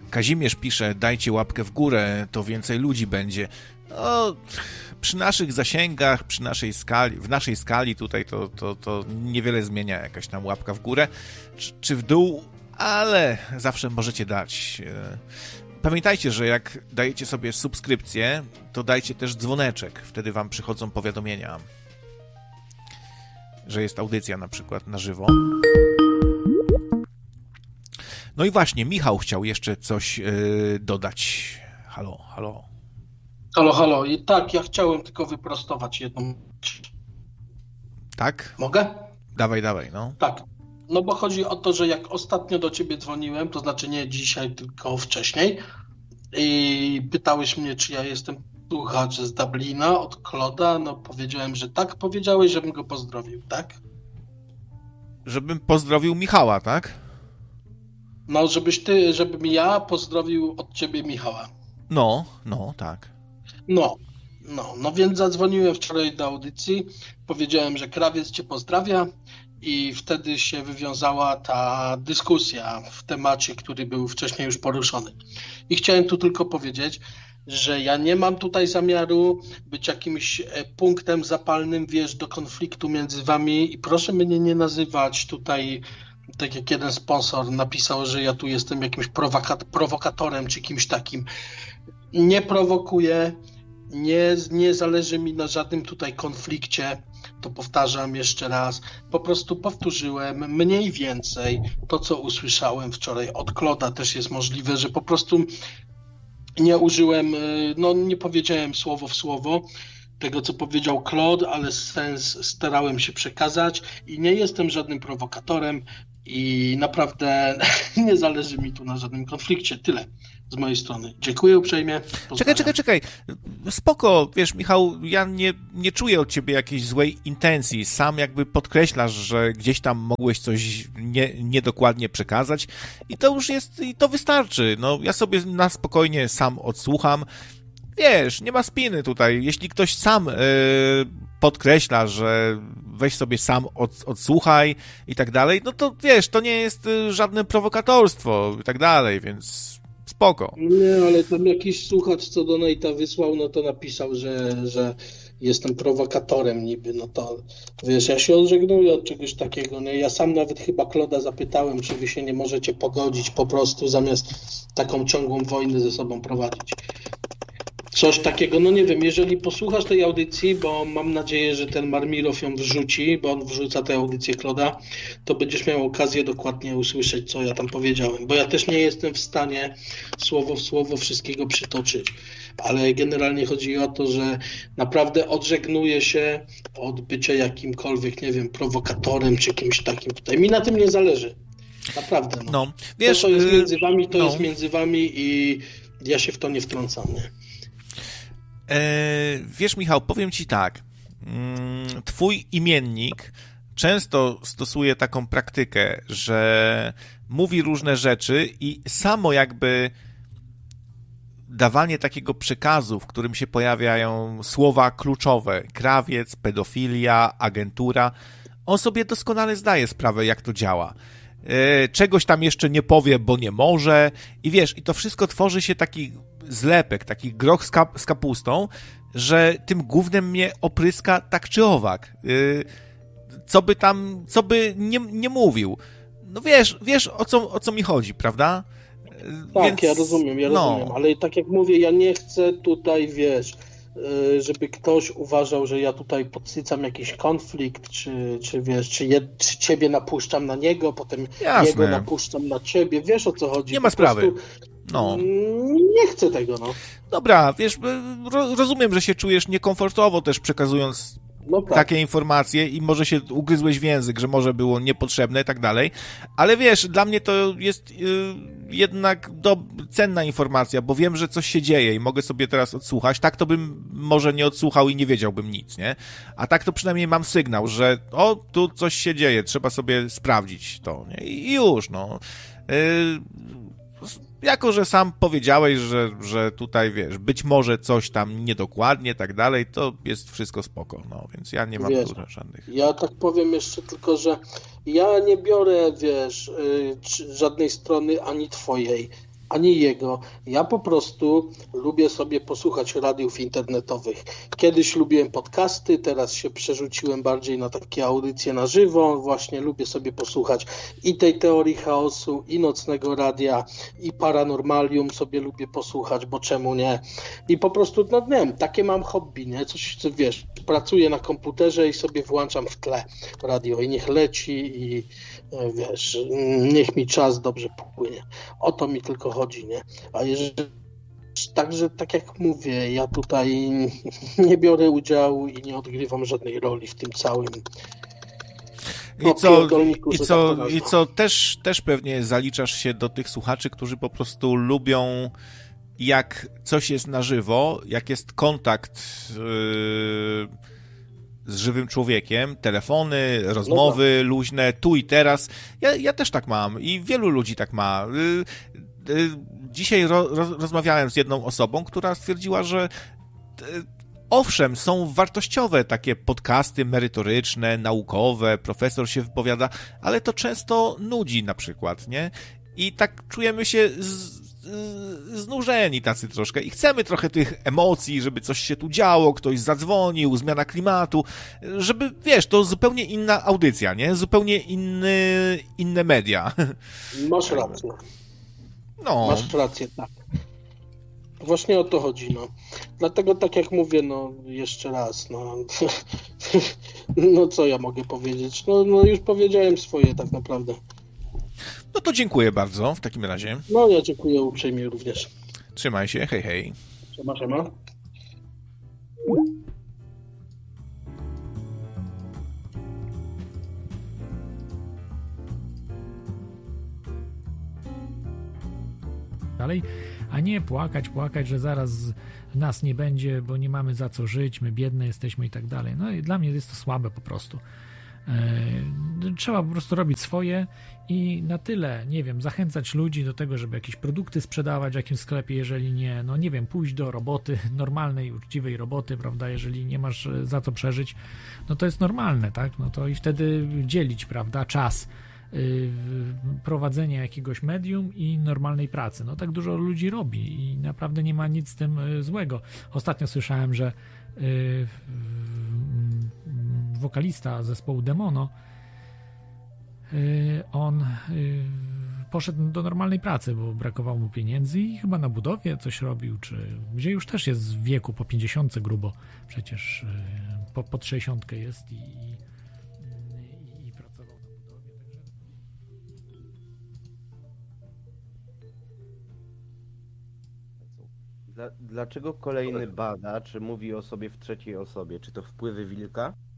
Kazimierz pisze, dajcie łapkę w górę, to więcej ludzi będzie. No, przy naszych zasięgach, przy naszej skali, w naszej skali tutaj to niewiele zmienia jakaś tam łapka w górę czy w dół, ale zawsze możecie dać. Pamiętajcie, że jak dajecie sobie subskrypcję, to dajcie też dzwoneczek, wtedy wam przychodzą powiadomienia, że jest audycja na przykład na żywo. No i właśnie, Michał chciał jeszcze coś dodać. Halo, halo. Halo. I tak, ja chciałem tylko wyprostować jedną. Tak? Mogę? Dawaj, no. Tak. No bo chodzi o to, że jak ostatnio do ciebie dzwoniłem, to znaczy nie dzisiaj, tylko wcześniej, i pytałeś mnie, czy ja jestem słuchacz z Dublina od Kloda, no powiedziałem, że tak. Powiedziałeś, żebym go pozdrowił, tak? Żebym pozdrowił Michała, tak? No, żebym ja pozdrowił od ciebie Michała. No, tak. No więc zadzwoniłem wczoraj do audycji, powiedziałem, że Krawiec cię pozdrawia i wtedy się wywiązała ta dyskusja w temacie, który był wcześniej już poruszony. I chciałem tu tylko powiedzieć, że ja nie mam tutaj zamiaru być jakimś punktem zapalnym, do konfliktu między wami i proszę mnie nie nazywać tutaj, tak jak jeden sponsor napisał, że ja tu jestem jakimś prowokatorem czy kimś takim. Nie prowokuję, nie zależy mi na żadnym tutaj konflikcie, to powtarzam jeszcze raz, po prostu powtórzyłem mniej więcej to, co usłyszałem wczoraj od Kloda. Też jest możliwe, że po prostu nie użyłem, nie powiedziałem słowo w słowo tego, co powiedział Claude, ale sens starałem się przekazać i nie jestem żadnym prowokatorem i naprawdę nie zależy mi tu na żadnym konflikcie. Tyle z mojej strony. Dziękuję uprzejmie. Czekaj. Spoko, wiesz, Michał, ja nie czuję od ciebie jakiejś złej intencji. Sam jakby podkreślasz, że gdzieś tam mogłeś coś niedokładnie przekazać i to już jest, i to wystarczy. No, ja sobie na spokojnie sam odsłucham. Wiesz, nie ma spiny tutaj. Jeśli ktoś sam podkreśla, że weź sobie sam odsłuchaj i tak dalej, no to wiesz, to nie jest żadne prowokatorstwo i tak dalej, więc spoko. Nie, ale tam jakiś słuchacz, co do Nate'a wysłał, no to napisał, że jestem prowokatorem niby, no to wiesz, ja się odżegnuję od czegoś takiego, nie? Ja sam nawet chyba Kloda zapytałem, czy wy się nie możecie pogodzić po prostu, zamiast taką ciągłą wojnę ze sobą prowadzić. Coś takiego, no nie wiem, jeżeli posłuchasz tej audycji, bo mam nadzieję, że ten Marmirow ją wrzuci, bo on wrzuca tę audycję Kloda, to będziesz miał okazję dokładnie usłyszeć, co ja tam powiedziałem, bo ja też nie jestem w stanie słowo w słowo wszystkiego przytoczyć, ale generalnie chodzi o to, że naprawdę odżegnuję się od bycia jakimkolwiek, nie wiem, prowokatorem czy kimś takim tutaj. Mi na tym nie zależy. Naprawdę. No. Wiesz, to, co jest między wami, to jest między wami i ja się w to nie wtrącam, nie? Wiesz, Michał, powiem ci tak. Twój imiennik często stosuje taką praktykę, że mówi różne rzeczy i samo jakby dawanie takiego przekazu, w którym się pojawiają słowa kluczowe, krawiec, pedofilia, agentura, on sobie doskonale zdaje sprawę, jak to działa. Czegoś tam jeszcze nie powie, bo nie może i wiesz, i to wszystko tworzy się taki zlepek, taki groch z kapustą, że tym gównem mnie opryska tak czy owak. Co by nie mówił. No wiesz o co mi chodzi, prawda? Tak, więc, ja rozumiem, ale tak jak mówię, ja nie chcę tutaj, wiesz, żeby ktoś uważał, że ja tutaj podsycam jakiś konflikt, czy wiesz, czy ciebie napuszczam na niego, potem jego napuszczam na ciebie, wiesz o co chodzi. Nie ma sprawy. No. Nie chcę tego, no. Dobra, wiesz, rozumiem, że się czujesz niekomfortowo też przekazując takie informacje i może się ugryzłeś w język, że może było niepotrzebne i tak dalej, ale wiesz, dla mnie to jest jednak cenna informacja, bo wiem, że coś się dzieje i mogę sobie teraz odsłuchać. Tak to bym może nie odsłuchał i nie wiedziałbym nic, nie? A tak to przynajmniej mam sygnał, że tu coś się dzieje, trzeba sobie sprawdzić to, nie? I już, no. Jako, że sam powiedziałeś, że tutaj, wiesz, być może coś tam niedokładnie, tak dalej, to jest wszystko spoko, no, więc ja nie mam tu żadnych... Ja tak powiem jeszcze tylko, że ja nie biorę, wiesz, żadnej strony ani twojej. ani jego. Ja po prostu lubię sobie posłuchać radiów internetowych. Kiedyś lubiłem podcasty, teraz się przerzuciłem bardziej na takie audycje na żywo. Właśnie lubię sobie posłuchać i tej teorii chaosu, i nocnego radia, i paranormalium sobie lubię posłuchać, bo czemu nie? I po prostu, no nie wiem, takie mam hobby, nie? Coś, wiesz, pracuję na komputerze i sobie włączam w tle radio i niech leci i wiesz, niech mi czas dobrze popłynie. O to mi tylko chodzi, nie? A jeżeli także, tak jak mówię, ja tutaj nie biorę udziału i nie odgrywam żadnej roli w tym całym pierdolniku, że tak to nazwę. I co też pewnie zaliczasz się do tych słuchaczy, którzy po prostu lubią, jak coś jest na żywo, jak jest kontakt z żywym człowiekiem, telefony, rozmowy luźne, tu i teraz. Ja też tak mam i wielu ludzi tak ma. Dzisiaj rozmawiałem z jedną osobą, która stwierdziła, że owszem, są wartościowe takie podcasty merytoryczne, naukowe, profesor się wypowiada, ale to często nudzi na przykład, nie? I tak czujemy się znużeni tacy troszkę i chcemy trochę tych emocji, żeby coś się tu działo, ktoś zadzwonił, zmiana klimatu, żeby, wiesz, to zupełnie inna audycja, nie? Zupełnie inne media. Masz rację. No. Masz rację, tak. Właśnie o to chodzi, no. Dlatego tak jak mówię, no jeszcze raz, no, no co ja mogę powiedzieć? No już powiedziałem swoje tak naprawdę. No to dziękuję bardzo w takim razie. No ja dziękuję uprzejmie również. Trzymaj się, hej, hej. Siema. Dalej, a nie płakać, że zaraz nas nie będzie, bo nie mamy za co żyć, my biedne jesteśmy i tak dalej. No i dla mnie jest to słabe po prostu. Trzeba po prostu robić swoje i na tyle, nie wiem, zachęcać ludzi do tego, żeby jakieś produkty sprzedawać w jakimś sklepie, jeżeli nie, no nie wiem, pójść do roboty, normalnej, uczciwej roboty, prawda, jeżeli nie masz za co przeżyć, no to jest normalne, tak, no to i wtedy dzielić, prawda, czas prowadzenia jakiegoś medium i normalnej pracy. No tak dużo ludzi robi i naprawdę nie ma nic z tym złego. Ostatnio słyszałem, że wokalista zespołu Demono, on poszedł do normalnej pracy, bo brakowało mu pieniędzy i chyba na budowie coś robił, czy gdzie już też jest w wieku po 50 grubo, przecież pod 60 jest i pracował na budowie, Dlaczego kolejny badacz mówi o sobie w trzeciej osobie? Czy to wpływy wilka?